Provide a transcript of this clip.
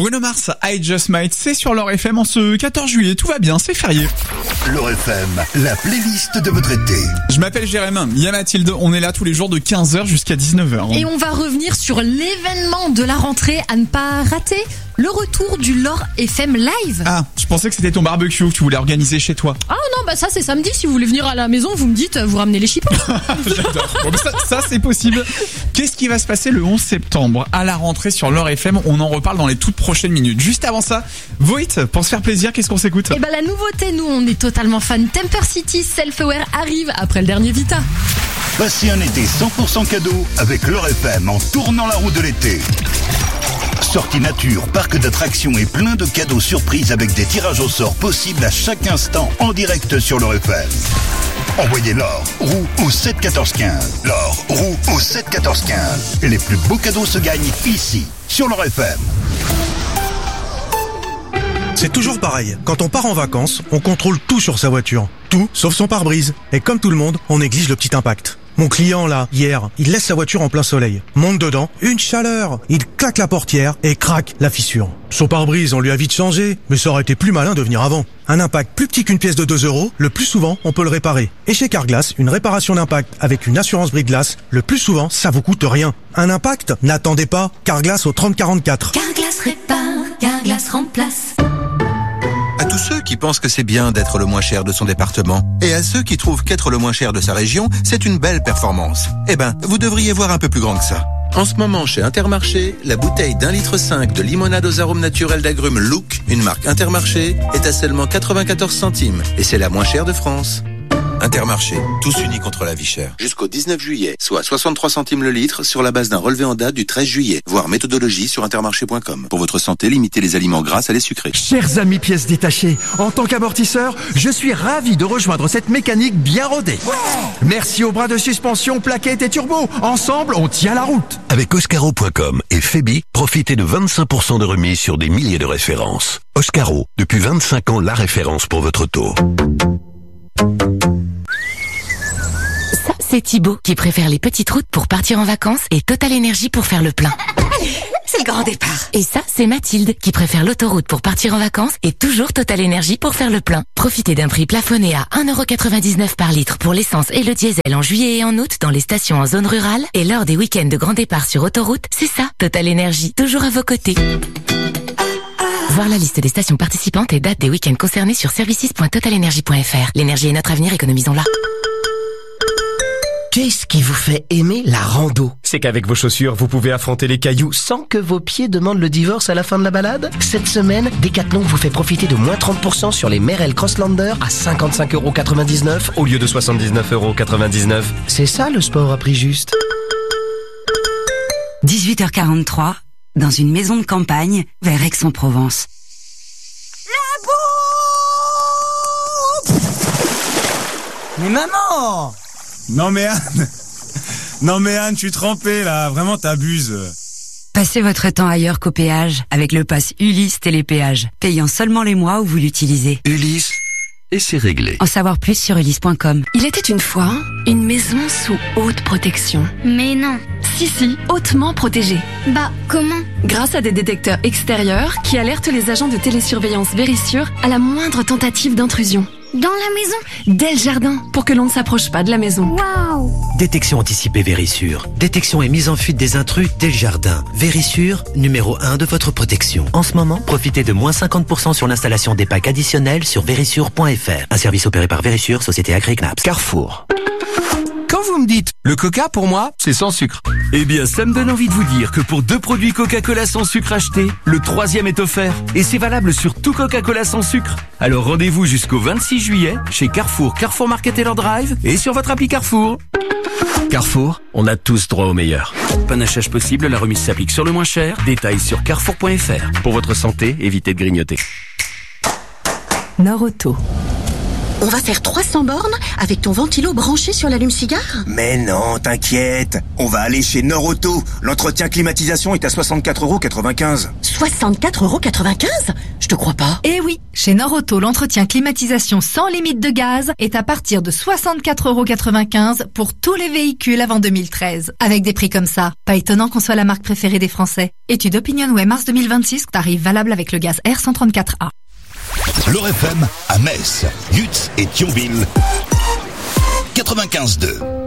Bruno Mars, I Just Might, c'est sur l'Or FM en ce 14 juillet. Tout va bien, c'est férié. L'Or FM, la playlist de votre été. Je m'appelle Jérémy, il y a Mathilde, on est là tous les jours de 15h jusqu'à 19h. Et on va revenir sur l'événement de la rentrée à ne pas rater. Le retour du l'Or FM Live. Ah, je pensais que c'était ton barbecue que tu voulais organiser chez toi. Ah non, bah ça c'est samedi. Si vous voulez venir à la maison, vous me dites, vous ramenez les chipons. J'adore. Bon, ça c'est possible. Qu'est-ce qui va se passer le 11 septembre à la rentrée sur l'Or FM? On en reparle dans les toutes prochaines minutes. Juste avant ça, Voit, pour se faire plaisir, qu'est-ce qu'on s'écoute? Eh ben la nouveauté, nous on est totalement fan. Temper City, Self-Aware arrive après le dernier Vita. Passez un été 100% cadeau avec l'Or FM en tournant la roue de l'été. Sortie nature, parc d'attractions et plein de cadeaux surprises avec des tirages au sort possibles à chaque instant en direct sur l'Or FM. Envoyez l'or roue au 7 14 15. L'or roue au 7 14 15. Et les plus beaux cadeaux se gagnent ici, sur l'Or FM. C'est toujours pareil. Quand on part en vacances, on contrôle tout sur sa voiture. Tout, sauf son pare-brise. Et comme tout le monde, on néglige le petit impact. Mon client, là, hier, il laisse sa voiture en plein soleil. Monte dedans, une chaleur. Il claque la portière et craque la fissure. Son pare-brise, on lui a vite changé, mais ça aurait été plus malin de venir avant. Un impact plus petit qu'une pièce de 2 €, le plus souvent, on peut le réparer. Et chez Carglass, une réparation d'impact avec une assurance brise-glace, le plus souvent, ça vous coûte rien. Un impact? N'attendez pas. Carglass au 30 44. Carglass répare, Carglass remplace. À tous ceux qui pensent que c'est bien d'être le moins cher de son département, et à ceux qui trouvent qu'être le moins cher de sa région, c'est une belle performance. Eh ben, vous devriez voir un peu plus grand que ça. En ce moment, chez Intermarché, la bouteille d'1,5 litre de limonade aux arômes naturels d'agrumes Look, une marque Intermarché, est à seulement 94 centimes. Et c'est la moins chère de France. Intermarché, tous unis contre la vie chère. Jusqu'au 19 juillet, soit 63 centimes le litre sur la base d'un relevé en date du 13 juillet. Voir méthodologie sur intermarché.com. Pour votre santé, limitez les aliments gras à les sucrés. Chers amis pièces détachées, en tant qu'amortisseur, je suis ravi de rejoindre cette mécanique bien rodée. Merci aux bras de suspension, plaquettes et turbo. Ensemble, on tient la route. Avec Oscaro.com et Febi, profitez de 25% de remise sur des milliers de références. Oscaro, depuis 25 ans, la référence pour votre auto. Ça, c'est Thibaut qui préfère les petites routes pour partir en vacances et Total Énergie pour faire le plein. C'est le grand départ. Et ça, c'est Mathilde qui préfère l'autoroute pour partir en vacances et toujours Total Énergie pour faire le plein. Profitez d'un prix plafonné à 1,99 € par litre pour l'essence et le diesel en juillet et en août dans les stations en zone rurale et lors des week-ends de grand départ sur autoroute. C'est ça, Total Énergie, toujours à vos côtés. Voir la liste des stations participantes et date des week-ends concernés sur services.totalenergie.fr. L'énergie est notre avenir, économisons-la. Qu'est-ce qui vous fait aimer la rando? C'est qu'avec vos chaussures, vous pouvez affronter les cailloux sans que vos pieds demandent le divorce à la fin de la balade. Cette semaine, Decathlon vous fait profiter de moins 30% sur les Merrell Crosslander à 55,99 € au lieu de 79,99 €. C'est ça le sport à prix juste. 18h43, dans une maison de campagne, vers Aix-en-Provence. La bombe! Mais maman! Non mais Anne, tu es trempée là, vraiment t'abuses. Passez votre temps ailleurs qu'au péage avec le pass Ulysse Télépéage, payant seulement les mois où vous l'utilisez. Ulysse, et c'est réglé. En savoir plus sur ulysse.com. Il était une fois une maison sous haute protection. Mais non. Si, hautement protégée. Bah, comment? Grâce à des détecteurs extérieurs qui alertent les agents de télésurveillance Vérissure à la moindre tentative d'intrusion. Dans la maison? Dès le jardin, pour que l'on ne s'approche pas de la maison. Waouh! Détection anticipée Vérissure. Détection et mise en fuite des intrus dès le jardin. Vérissure, numéro 1 de votre protection. En ce moment, profitez de moins 50% sur l'installation des packs additionnels sur Vérissure.fr. Un service opéré par Vérissure, société Agri Knaps. Carrefour. Quand vous me dites le coca pour moi, c'est sans sucre. Eh bien, ça me donne envie de vous dire que pour 2 produits Coca-Cola sans sucre achetés, le 3e est offert. Et c'est valable sur tout Coca-Cola sans sucre. Alors rendez-vous jusqu'au 26 juillet chez Carrefour, Carrefour Market Taylor Drive et sur votre appli Carrefour. Carrefour, on a tous droit au meilleur. Panachage possible, la remise s'applique sur le moins cher. Détails sur carrefour.fr. Pour votre santé, évitez de grignoter. Nord Auto. On va faire 300 bornes avec ton ventilo branché sur l'allume-cigare? Mais non, t'inquiète. On va aller chez Nord-Auto. L'entretien climatisation est à 64,95 €. 64,95 €? Je te crois pas. Eh oui, chez Nord-Auto, l'entretien climatisation sans limite de gaz est à partir de 64,95 € pour tous les véhicules avant 2013. Avec des prix comme ça, pas étonnant qu'on soit la marque préférée des Français. Étude OpinionWay mars 2026, tarif valable avec le gaz R134A. L'Or FM à Metz, Lutz et Thionville. 95.2.